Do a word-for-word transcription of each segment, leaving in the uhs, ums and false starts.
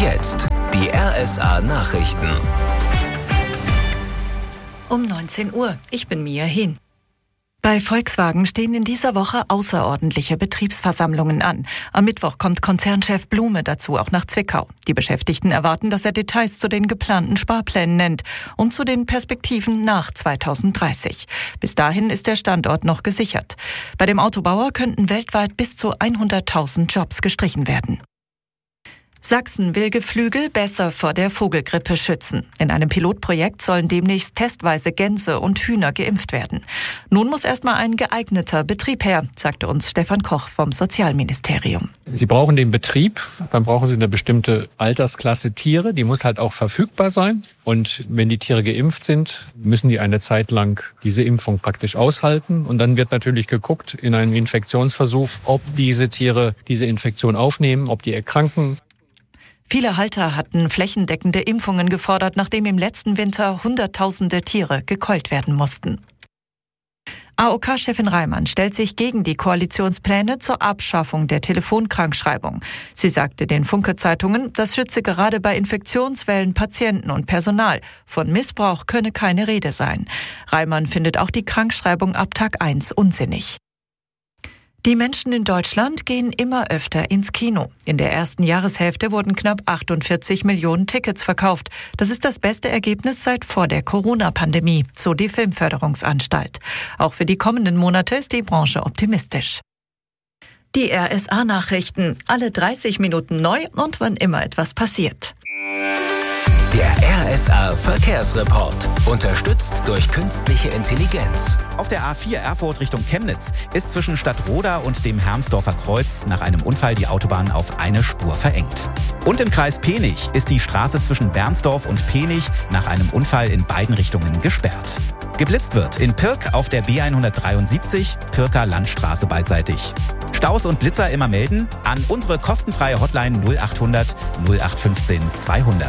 jetzt die R S A-Nachrichten. Um neunzehn Uhr. Ich bin Mia Hehn. Bei Volkswagen stehen in dieser Woche außerordentliche Betriebsversammlungen an. Am Mittwoch kommt Konzernchef Blume dazu auch nach Zwickau. Die Beschäftigten erwarten, dass er Details zu den geplanten Sparplänen nennt und zu den Perspektiven nach zweitausenddreißig. Bis dahin ist der Standort noch gesichert. Bei dem Autobauer könnten weltweit bis zu hunderttausend Jobs gestrichen werden. Sachsen will Geflügel besser vor der Vogelgrippe schützen. In einem Pilotprojekt sollen demnächst testweise Gänse und Hühner geimpft werden. Nun muss erstmal ein geeigneter Betrieb her, sagte uns Stefan Koch vom Sozialministerium. Sie brauchen den Betrieb, dann brauchen Sie eine bestimmte Altersklasse Tiere, die muss halt auch verfügbar sein. Und wenn die Tiere geimpft sind, müssen die eine Zeit lang diese Impfung praktisch aushalten. Und dann wird natürlich geguckt in einem Infektionsversuch, ob diese Tiere diese Infektion aufnehmen, ob die erkranken. Viele Halter hatten flächendeckende Impfungen gefordert, nachdem im letzten Winter Hunderttausende Tiere gekeult werden mussten. A O K-Chefin Reimann stellt sich gegen die Koalitionspläne zur Abschaffung der Telefonkrankschreibung. Sie sagte den Funke-Zeitungen, das schütze gerade bei Infektionswellen Patienten und Personal. Von Missbrauch könne keine Rede sein. Reimann findet auch die Krankschreibung ab Tag eins unsinnig. Die Menschen in Deutschland gehen immer öfter ins Kino. In der ersten Jahreshälfte wurden knapp achtundvierzig Millionen Tickets verkauft. Das ist das beste Ergebnis seit vor der Corona-Pandemie, so die Filmförderungsanstalt. Auch für die kommenden Monate ist die Branche optimistisch. Die R S A-Nachrichten, alle dreißig Minuten neu und wann immer etwas passiert. Der R S A-Verkehrsreport, unterstützt durch künstliche Intelligenz. Auf der A vier Erfurt Richtung Chemnitz ist zwischen Stadtroda und dem Hermsdorfer Kreuz nach einem Unfall die Autobahn auf eine Spur verengt. Und im Kreis Penich ist die Straße zwischen Bernsdorf und Penich nach einem Unfall in beiden Richtungen gesperrt. Geblitzt wird in Pirk auf der B hundertdreiundsiebzig, Pirker Landstraße beidseitig. Staus und Blitzer immer melden an unsere kostenfreie Hotline null achthundert null acht fünfzehn zweihundert.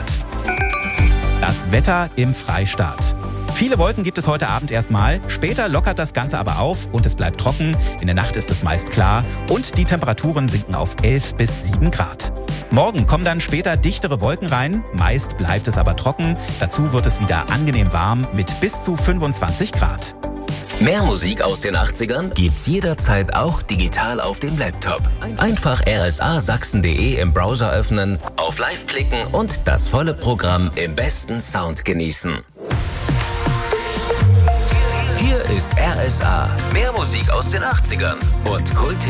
Das Wetter im Freistaat. Viele Wolken gibt es heute Abend erstmal, später lockert das Ganze aber auf und es bleibt trocken. In der Nacht ist es meist klar und die Temperaturen sinken auf elf bis sieben Grad. Morgen kommen dann später dichtere Wolken rein, meist bleibt es aber trocken. Dazu wird es wieder angenehm warm mit bis zu fünfundzwanzig Grad. Mehr Musik aus den achtzigern gibt's jederzeit auch digital auf dem Laptop. Einfach r s a sachsen punkt d e im Browser öffnen, auf Live klicken und das volle Programm im besten Sound genießen. Hier ist R S A. Mehr Musik aus den achtzigern und Kult.